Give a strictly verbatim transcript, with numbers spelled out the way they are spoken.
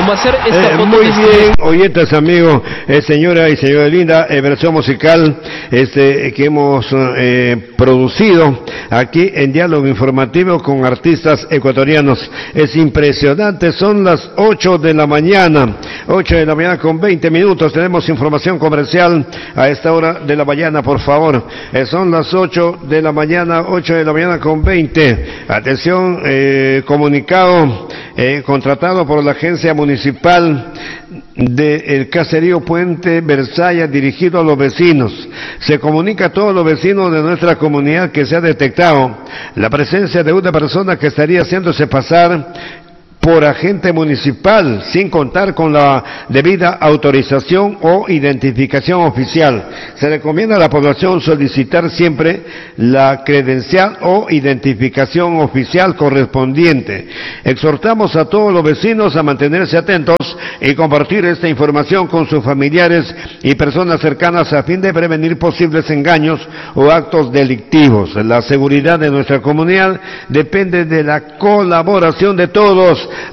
cómo hacer esta eh, foto muy testigo. bien, oyentes, amigos, eh, señora y señora linda, eh, versión musical este que hemos eh, producido aquí en Diálogo Informativo con artistas ecuatorianos. Es impresionante, son las ocho de la mañana, ocho de la mañana con veinte minutos, tenemos información comercial a esta hora de la mañana, por favor. Eh, son las ocho de la mañana, ocho de la mañana con veinte. Atención, eh, comunicado eh, contratado por la Agencia Municipal del Caserío Puente Versalles dirigido a los vecinos. Se comunica a todos los vecinos de nuestra comunidad que se ha detectado la presencia de una persona que estaría haciéndose pasar por agente municipal sin contar con la debida autorización o identificación oficial. Se recomienda a la población solicitar siempre la credencial o identificación oficial correspondiente. Exhortamos a todos los vecinos a mantenerse atentos y compartir esta información con sus familiares y personas cercanas a fin de prevenir posibles engaños o actos delictivos. La seguridad de nuestra comunidad depende de la colaboración de todos.